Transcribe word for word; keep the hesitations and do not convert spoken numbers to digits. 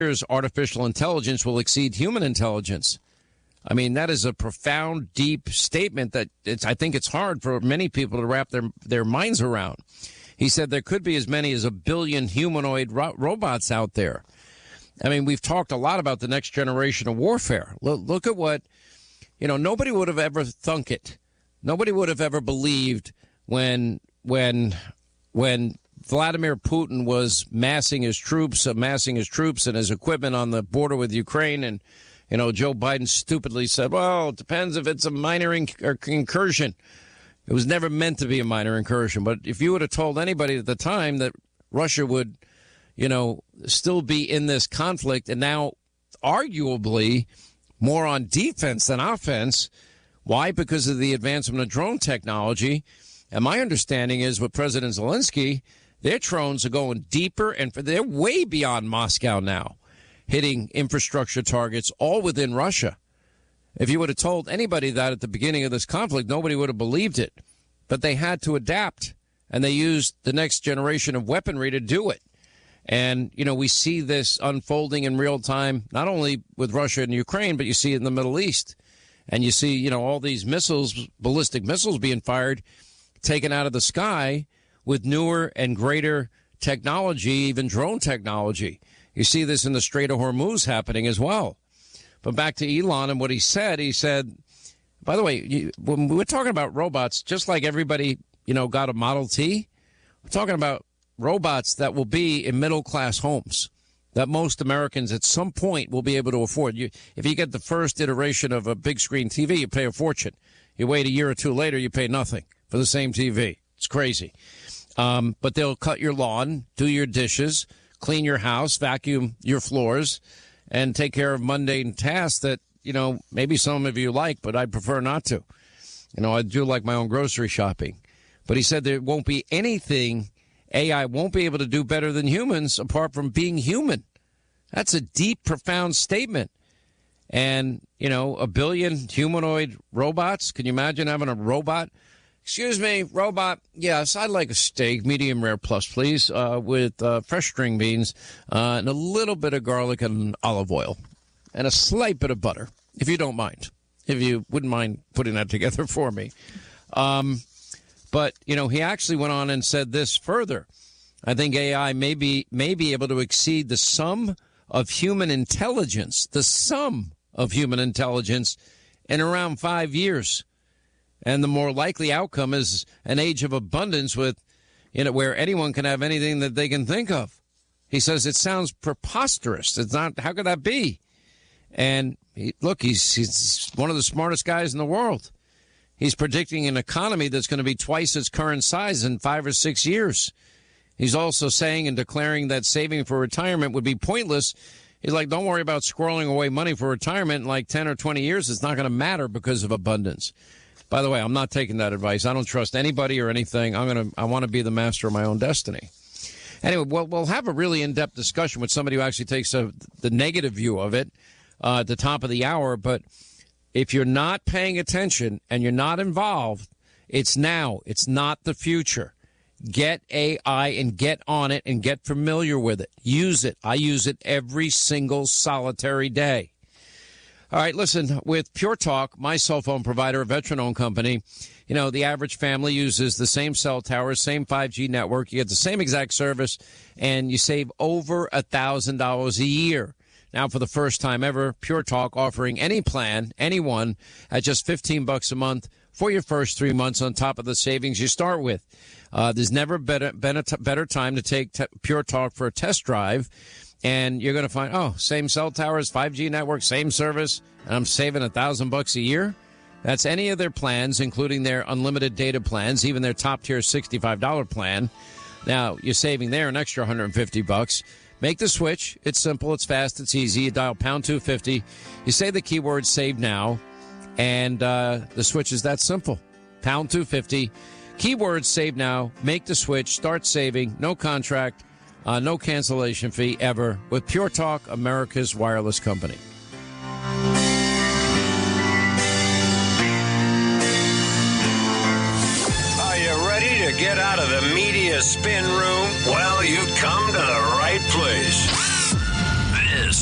years, artificial intelligence will exceed human intelligence. I mean, that is a profound, deep statement that it's, I think it's hard for many people to wrap their, their minds around. He said there could be as many as a billion humanoid ro- robots out there. I mean, we've talked a lot about the next generation of warfare. Look, look at what, you know, nobody would have ever thunk it. Nobody would have ever believed when, when, when Vladimir Putin was massing his troops, amassing his troops and his equipment on the border with Ukraine. And, you know, Joe Biden stupidly said, well, it depends if it's a minor inc- or incursion. It was never meant to be a minor incursion. But if you would have told anybody at the time that Russia would, you know, still be in this conflict and now arguably more on defense than offense. Why? Because of the advancement of drone technology. And my understanding is with President Zelensky, their drones are going deeper and they're way beyond Moscow now, hitting infrastructure targets all within Russia. If you would have told anybody that at the beginning of this conflict, nobody would have believed it. But they had to adapt, and they used the next generation of weaponry to do it. And, you know, we see this unfolding in real time, not only with Russia and Ukraine, but you see it in the Middle East. And you see, you know, all these missiles, ballistic missiles being fired, taken out of the sky with newer and greater technology, even drone technology. You see this in the Strait of Hormuz happening as well. But back to Elon and what he said, he said, by the way, you, when we're talking about robots, just like everybody, you know, got a Model T, we're talking about robots that will be in middle-class homes that most Americans at some point will be able to afford. You, if you get the first iteration of a big screen T V, you pay a fortune. You wait a year or two later, you pay nothing for the same T V. It's crazy. Um, but they'll cut your lawn, do your dishes, clean your house, vacuum your floors, and take care of mundane tasks that, you know, maybe some of you like, but I prefer not to. You know, I do like my own grocery shopping. But he said there won't be anything A I won't be able to do better than humans apart from being human. That's a deep, profound statement. And, you know, a billion humanoid robots. Can you imagine having a robot? Excuse me, robot. Yes, I'd like a steak, medium rare plus, please, uh, with uh, fresh string beans uh, and a little bit of garlic and olive oil and a slight bit of butter, if you don't mind, if you wouldn't mind putting that together for me. Um, but, you know, he actually went on and said this further. I think A I may be, may be able to exceed the sum of human intelligence, the sum of human intelligence in around five years. And the more likely outcome is an age of abundance with, you know, where anyone can have anything that they can think of. He says it sounds preposterous. It's not. How could that be? And he, look, he's, he's one of the smartest guys in the world. He's predicting an economy that's going to be twice its current size in five or six years. He's also saying and declaring that saving for retirement would be pointless. He's like, don't worry about squirreling away money for retirement in like ten or twenty years. It's not going to matter because of abundance. By the way, I'm not taking that advice. I don't trust anybody or anything. I'm going to, I want to be the master of my own destiny. Anyway, we'll, we'll have a really in-depth discussion with somebody who actually takes a, the negative view of it uh, at the top of the hour. But if you're not paying attention and you're not involved, it's now. It's not the future. Get A I and get on it and get familiar with it. Use it. I use it every single solitary day. All right, listen, with Pure Talk, my cell phone provider, a veteran-owned company, you know, the average family uses the same cell tower, same five G network. You get the same exact service, and you save over one thousand dollars a year. Now, for the first time ever, Pure Talk offering any plan, anyone, at just fifteen bucks a month for your first three months on top of the savings you start with. Uh, there's never better, been a t- better time to take t- Pure Talk for a test drive. And you're going to find, oh, same cell towers, five G network, same service, and I'm saving a thousand bucks a year. That's any of their plans, including their unlimited data plans, even their top tier sixty-five dollars plan. Now, you're saving there an extra one hundred fifty bucks. Make the switch. It's simple. It's fast. It's easy. You dial pound two fifty. You say the keyword save now, and uh, the switch is that simple. Pound two fifty. Keyword save now. Make the switch. Start saving. No contract. Uh, no cancellation fee ever with Pure Talk, America's wireless company. Are you ready to get out of the media spin room? Well, you've come to the right place.